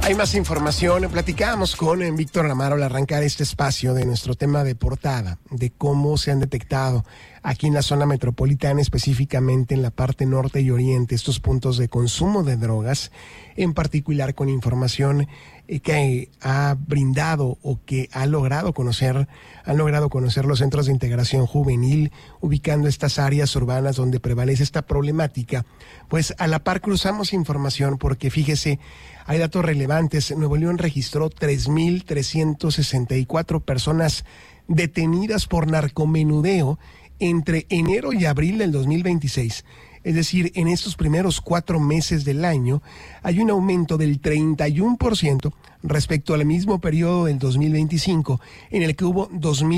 Hay más información. Platicábamos con Víctor Amaro al arrancar este espacio de nuestro tema de portada, de cómo se han detectado aquí en la zona metropolitana, específicamente en la parte norte y oriente, estos puntos de consumo de drogas, en particular con información que ha brindado o que han logrado conocer los centros de integración juvenil, ubicando estas áreas urbanas donde prevalece esta problemática. Pues a la par cruzamos información porque fíjese, hay datos relevantes. Nuevo León registró 3,364 personas detenidas por narcomenudeo entre enero y abril del 2026. Es decir, en estos primeros 4 meses del año hay un aumento del 31% respecto al mismo periodo del 2025, en el que hubo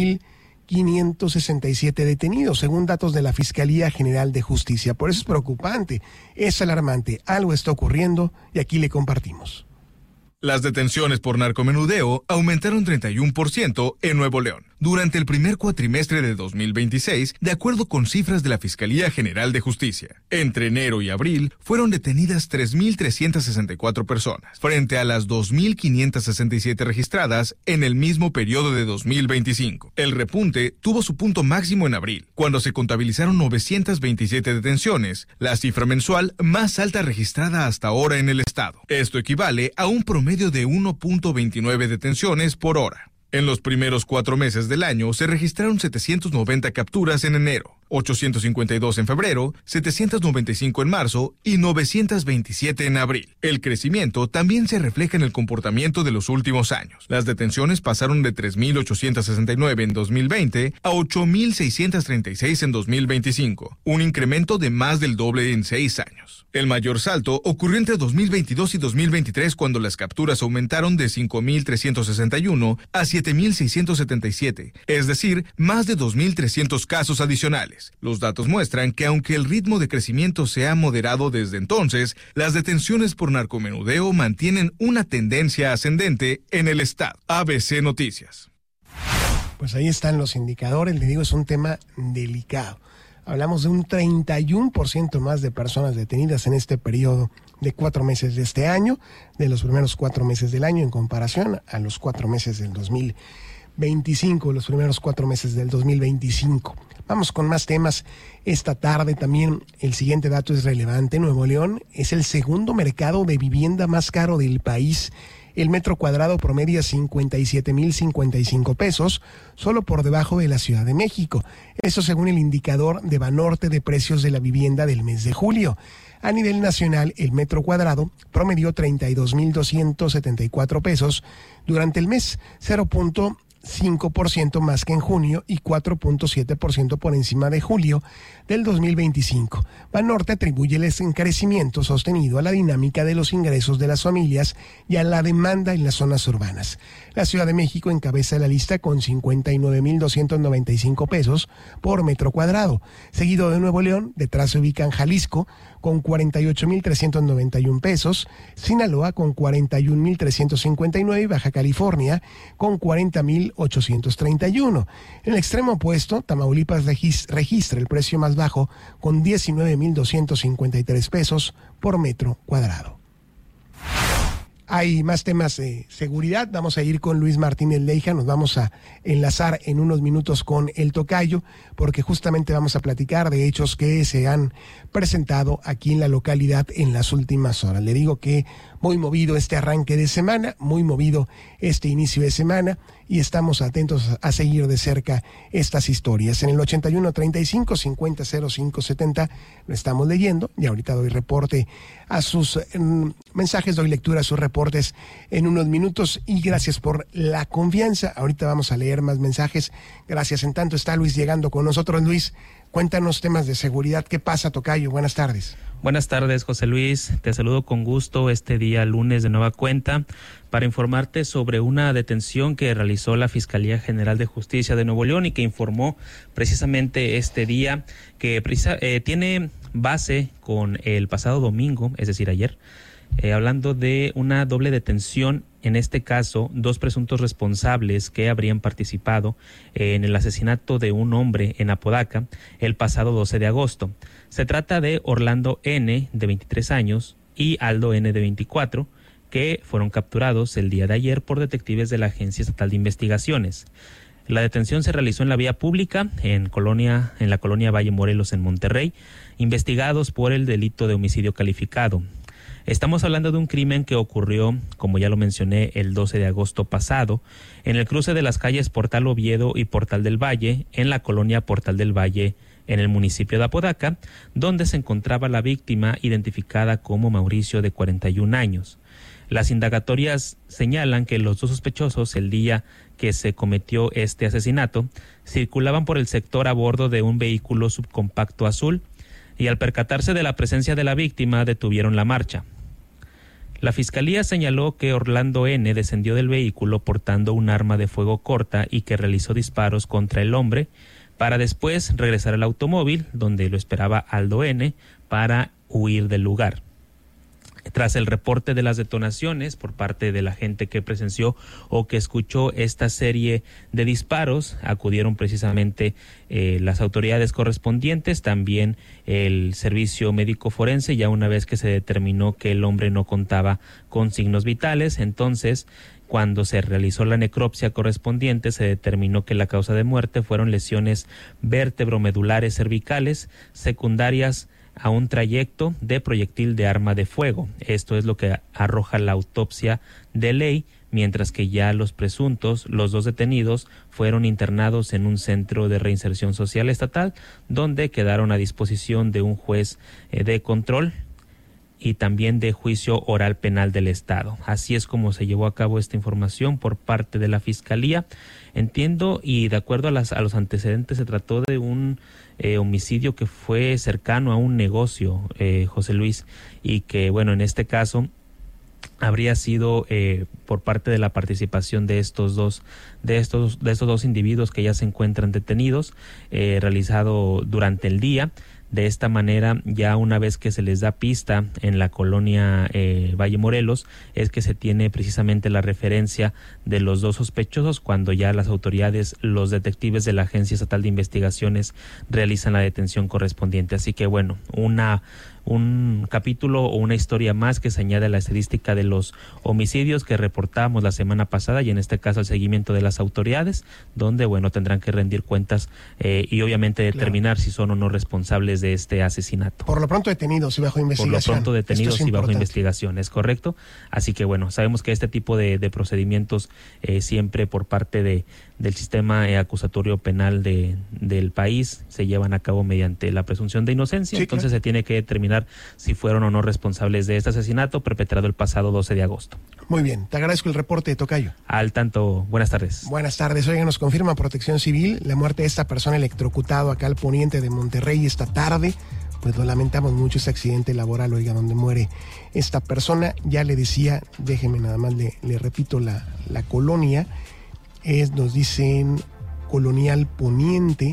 2,567 detenidos, según datos de la Fiscalía General de Justicia. Por eso es preocupante, es alarmante, algo está ocurriendo y aquí le compartimos. Las detenciones por narcomenudeo aumentaron 31% en Nuevo León durante el primer cuatrimestre de 2026, de acuerdo con cifras de la Fiscalía General de Justicia. Entre enero y abril fueron detenidas 3,364 personas, frente a las 2,567 registradas en el mismo periodo de 2025. El repunte tuvo su punto máximo en abril, cuando se contabilizaron 927 detenciones, la cifra mensual más alta registrada hasta ahora en el estado. Esto equivale a un promedio de 1.29 detenciones por hora. En los primeros 4 meses del año se registraron 790 capturas en enero, 852 en febrero, 795 en marzo y 927 en abril. El crecimiento también se refleja en el comportamiento de los últimos años. Las detenciones pasaron de 3,869 en 2020 a 8,636 en 2025, un incremento de más del doble en 6 años. El mayor salto ocurrió entre 2022 y 2023, cuando las capturas aumentaron de 5,361 a 7,677, es decir, más de 2,300 casos adicionales. Los datos muestran que aunque el ritmo de crecimiento se ha moderado desde entonces, las detenciones por narcomenudeo mantienen una tendencia ascendente en el estado. ABC Noticias. Pues ahí están los indicadores, le digo, es un tema delicado. Hablamos de un 31% más de personas detenidas en este periodo de 4 meses de este año, de los primeros 4 meses del año en comparación a los 4 meses del 2025, los primeros 4 meses del 2025. Vamos con más temas esta tarde. También el siguiente dato es relevante. Nuevo León es el segundo mercado de vivienda más caro del país. El metro cuadrado promedia 57,055 pesos, solo por debajo de la Ciudad de México. Eso según el indicador de Banorte de precios de la vivienda del mes de julio. A nivel nacional, el metro cuadrado promedió 32,274 pesos durante el mes, 0,5% más que en junio y 4,7% por encima de julio del 2025. Banorte atribuye el encarecimiento sostenido a la dinámica de los ingresos de las familias y a la demanda en las zonas urbanas. La Ciudad de México encabeza la lista con 59,295 pesos por metro cuadrado. Seguido de Nuevo León, detrás se ubican Jalisco con 48,391 pesos, Sinaloa con 41,359 y Baja California con 40,831. En el extremo opuesto, Tamaulipas registra el precio más bajo con 19,253 pesos por metro cuadrado. Hay más temas de seguridad. Vamos a ir con Luis Martínez Leija. Nos vamos a enlazar en unos minutos con el tocayo, porque justamente vamos a platicar de hechos que se han presentado aquí en la localidad en las últimas horas. Le digo que muy movido este arranque de semana, muy movido este inicio de semana, y estamos atentos a seguir de cerca estas historias. En el 8135-500570 lo estamos leyendo, y ahorita doy reporte a sus mensajes, doy lectura a sus reportes en unos minutos, y gracias por la confianza. Ahorita vamos a leer más mensajes. Gracias. En tanto está Luis llegando con nosotros. Luis, cuéntanos temas de seguridad. ¿Qué pasa, tocayo? Buenas tardes. Buenas tardes, José Luis. Te saludo con gusto este día lunes de nueva cuenta para informarte sobre una detención que realizó la Fiscalía General de Justicia de Nuevo León y que informó precisamente este día que tiene base con el pasado domingo, es decir, ayer, hablando de una doble detención. En este caso, 2 presuntos responsables que habrían participado en el asesinato de un hombre en Apodaca el pasado 12 de agosto. Se trata de Orlando N., de 23 años, y Aldo N., de 24, que fueron capturados el día de ayer por detectives de la Agencia Estatal de Investigaciones. La detención se realizó en la vía pública en la colonia Valle Morelos en Monterrey, investigados por el delito de homicidio calificado. Estamos hablando de un crimen que ocurrió, como ya lo mencioné, el 12 de agosto pasado, en el cruce de las calles Portal Oviedo y Portal del Valle, en la colonia Portal del Valle, en el municipio de Apodaca, donde se encontraba la víctima identificada como Mauricio, de 41 años. Las indagatorias señalan que los dos sospechosos, el día que se cometió este asesinato, circulaban por el sector a bordo de un vehículo subcompacto azul y al percatarse de la presencia de la víctima detuvieron la marcha. La fiscalía señaló que Orlando N. descendió del vehículo portando un arma de fuego corta y que realizó disparos contra el hombre para después regresar al automóvil donde lo esperaba Aldo N. para huir del lugar. Tras el reporte de las detonaciones por parte de la gente que presenció o que escuchó esta serie de disparos, acudieron precisamente las autoridades correspondientes, también el servicio médico forense, ya una vez que se determinó que el hombre no contaba con signos vitales. Entonces, cuando se realizó la necropsia correspondiente, se determinó que la causa de muerte fueron lesiones vértebro-medulares cervicales secundarias a un trayecto de proyectil de arma de fuego. Esto es lo que arroja la autopsia de ley, mientras que ya los presuntos, los dos detenidos, fueron internados en un centro de reinserción social estatal, donde quedaron a disposición de un juez de control y también de juicio oral penal del Estado. Así es como se llevó a cabo esta información por parte de la Fiscalía. Entiendo, y de acuerdo a los antecedentes, se trató de un homicidio que fue cercano a un negocio, José Luis, y que, bueno, en este caso habría sido por parte de la participación de estos dos individuos que ya se encuentran detenidos, realizado durante el día. De esta manera, ya una vez que se les da pista en la colonia Valle Morelos, es que se tiene precisamente la referencia de los dos sospechosos cuando ya las autoridades, los detectives de la Agencia Estatal de Investigaciones realizan la detención correspondiente. Así que bueno, un capítulo o una historia más que se añade a la estadística de los homicidios que reportábamos la semana pasada, y en este caso el seguimiento de las autoridades, donde bueno, tendrán que rendir cuentas y obviamente determinar si son o no responsables de este asesinato. Por lo pronto detenidos y bajo investigación. Por lo pronto detenidos y bajo investigación, es correcto. Así que bueno, sabemos que este tipo de procedimientos siempre por parte del sistema acusatorio penal del país se llevan a cabo mediante la presunción de inocencia. Sí, entonces se tiene que determinar si fueron o no responsables de este asesinato perpetrado el pasado 12 de agosto. Muy bien, te agradezco el reporte, tocayo. Al tanto, buenas tardes. Buenas tardes. Oiga, nos confirma Protección Civil la muerte de esta persona electrocutado acá al poniente de Monterrey esta tarde. Pues lo lamentamos mucho, este accidente laboral, oiga, donde muere esta persona. Ya le decía, déjeme nada más, le repito la colonia, nos dicen Colonial Poniente,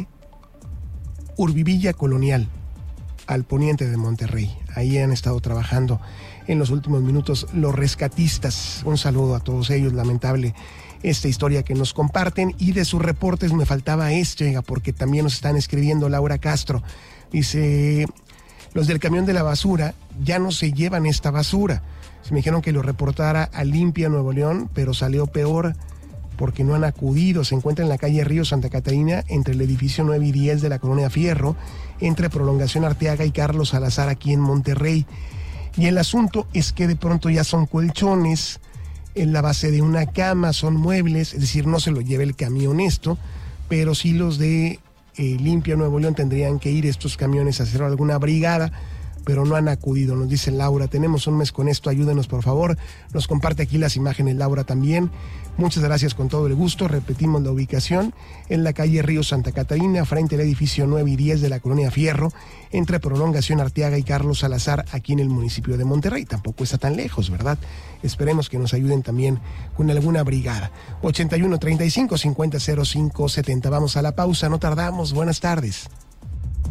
Urbivilla Colonial, al poniente de Monterrey. Ahí han estado trabajando en los últimos minutos los rescatistas. Un saludo a todos ellos. Lamentable esta historia que nos comparten, y de sus reportes me faltaba porque también nos están escribiendo. Laura Castro dice: los del camión de la basura ya no se llevan esta basura. Se me dijeron que lo reportara a Limpia Nuevo León, pero salió peor porque no han acudido. Se encuentra en la calle Río Santa Catarina, entre el edificio 9 y 10 de la colonia Fierro, entre Prolongación Arteaga y Carlos Salazar, aquí en Monterrey. Y el asunto es que de pronto ya son colchones en la base de una cama, son muebles, es decir, no se lo lleva el camión esto, pero sí los de Limpia Nuevo León tendrían que ir estos camiones a hacer alguna brigada, pero no han acudido. Nos dice Laura, tenemos un mes con esto, ayúdenos por favor. Nos comparte aquí las imágenes Laura también. Muchas gracias, con todo el gusto. Repetimos la ubicación: en la calle Río Santa Catarina, frente al edificio 9 y 10 de la colonia Fierro, entre Prolongación Arteaga y Carlos Salazar, aquí en el municipio de Monterrey. Tampoco está tan lejos, ¿verdad? Esperemos que nos ayuden también con alguna brigada. 81 35 50 05 70. Vamos a la pausa, no tardamos. Buenas tardes.